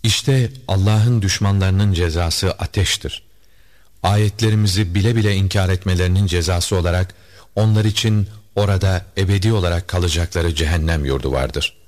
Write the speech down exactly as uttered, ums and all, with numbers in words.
İşte Allah'ın düşmanlarının cezası ateştir. Ayetlerimizi bile bile inkar etmelerinin cezası olarak onlar için orada ebedi olarak kalacakları cehennem yurdu vardır.